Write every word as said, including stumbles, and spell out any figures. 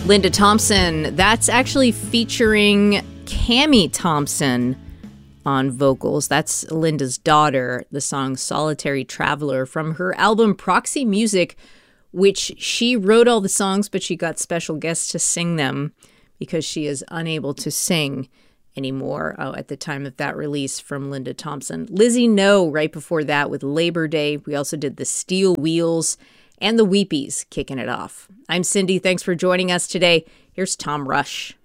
Linda Thompson, that's actually featuring Cammie Thompson on vocals. That's Linda's daughter, the song Solitary Traveler from her album Proxy Music, which she wrote all the songs, but she got special guests to sing them because she is unable to sing anymore oh, at the time of that release from Linda Thompson. Lizzie No right before that with Labor Day. We also did the Steel Wheels and the Weepies kicking it off. I'm Cindy. Thanks for joining us today. Here's Tom Rush.